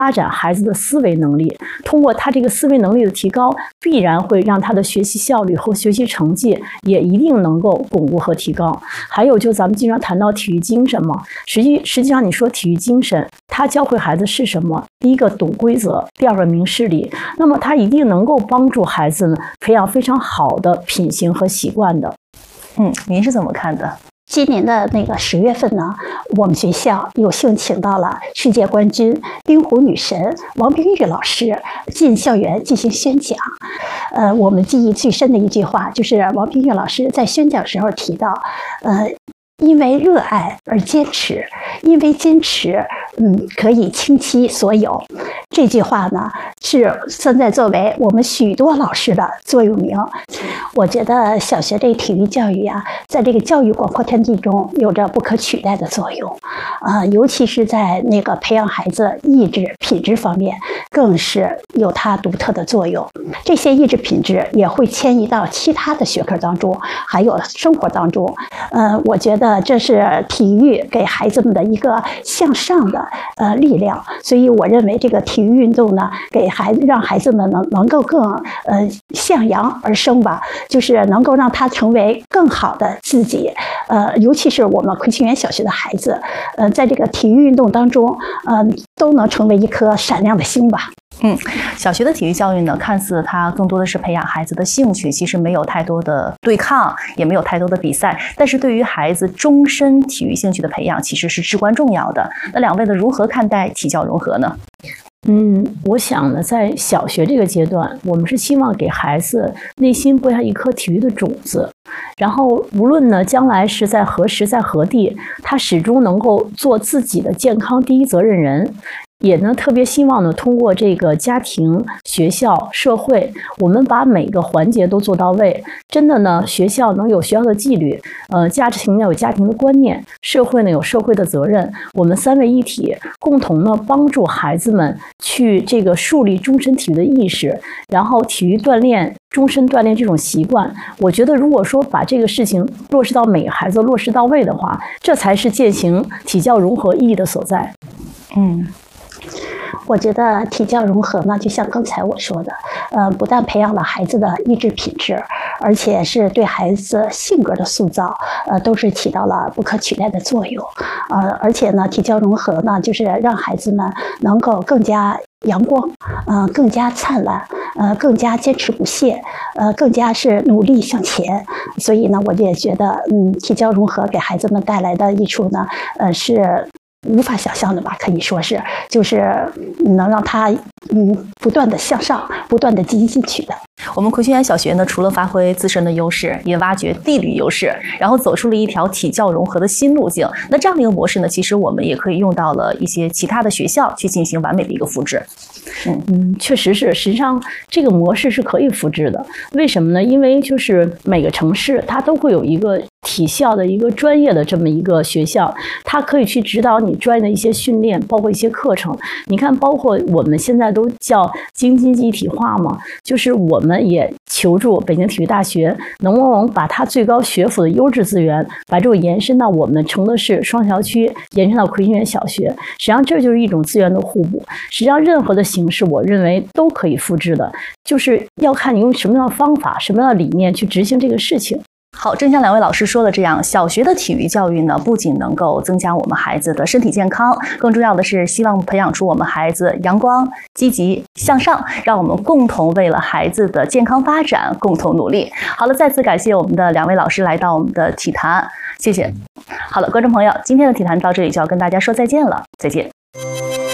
发展孩子的思维能力，通过他这个思维能力的提高，必然会让他的学习效率和学习成绩也一定能够巩固和提高。还有就咱们经常谈到体育精神嘛，实际上你说体育精神，他教会孩子是什么？第一个懂规则，第二个明事理，那么他一定能够帮助孩子呢培养非常好的品行和习惯的。 您是怎么看的？ 今年的那个10月份呢，我们学校有幸请到了世界冠军冰壶女神王冰玉老师进校园进行宣讲。我们记忆最深的一句话就是王冰玉老师在宣讲时候提到，因为热爱而坚持，因为坚持，可以倾其所有。这句话呢，是现在作为我们许多老师的座右铭。我觉得小学这体育教育啊，在这个教育广阔天地中有着不可取代的作用，尤其是在那个培养孩子意志品质方面，更是有它独特的作用。这些意志品质也会迁移到其他的学科当中，还有生活当中。我觉得这是体育给孩子们的一个向上的力量，所以我认为这个体育运动呢，让孩子们能够更向阳而生吧，就是能够让他成为更好的自己。尤其是我们葵青园小学的孩子，在这个体育运动当中，都能成为一颗闪亮的星吧。 小学的体育教育呢，看似它更多的是培养孩子的兴趣，其实没有太多的对抗，也没有太多的比赛，但是对于孩子终身体育兴趣的培养，其实是至关重要的。那两位呢，如何看待体教融合呢？ 我想呢，在小学这个阶段，我们是希望给孩子内心播下一颗体育的种子，然后无论呢将来是在何时在何地，他始终能够做自己的健康第一责任人。也呢，特别希望呢，通过这个家庭、学校、社会，我们把每个环节都做到位。真的呢，学校能有学校的纪律，家庭要有家庭的观念，社会呢有社会的责任。我们三位一体，共同呢帮助孩子们去这个树立终身体育的意识，然后体育锻炼。终身锻炼这种习惯，我觉得如果说把这个事情落实到每个孩子落实到位的话，这才是践行体教融合意义的所在。 我觉得体教融合呢，就像刚才我说的，不但培养了孩子的意志品质，而且是对孩子性格的塑造，都是起到了不可取代的作用。而且呢，体教融合呢，就是让孩子们能够更加阳光，更加灿烂，更加坚持不懈，更加是努力向前。所以呢，我也觉得，体教融合给孩子们带来的益处呢，是无法想象的吧，可以说是，就是能让他不断的向上，不断的积极进取的。 我们葵青园小学呢，除了发挥自身的优势，也挖掘地理优势，然后走出了一条体教融合的新路径。那这样的一个模式呢，其实我们也可以用到了一些其他的学校去进行完美的一个复制。 确实是，实际上这个模式是可以复制的。为什么呢？因为就是每个城市它都会有一个体校的一个专业的这么一个学校，它可以去指导你专业的一些训练，包括一些课程。你看，包括我们现在都叫京津冀一体化嘛，就是我们也求助北京体育大学，能不能把它最高学府的优质资源，把这种延伸到我们承德市双桥区，延伸到葵青园小学。实际上，这就是一种资源的互补。实际上，任何的形式，我认为都可以复制的，就是要看你用什么样的方法、什么样的理念去执行这个事情。 好，正像两位老师说的这样，小学的体育教育呢，不仅能够增加我们孩子的身体健康，更重要的是希望培养出我们孩子阳光、积极、向上，让我们共同为了孩子的健康发展共同努力。好了，再次感谢我们的两位老师来到我们的体坛，谢谢。好了，观众朋友，今天的体坛到这里就要跟大家说再见了，再见。